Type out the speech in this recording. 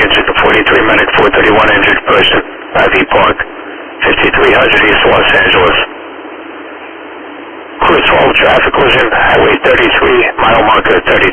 injured, 43 medic, 431 injured person, IV Park, 5300 East Los Angeles. Crew 12, traffic collision, Highway 33, mile marker 33.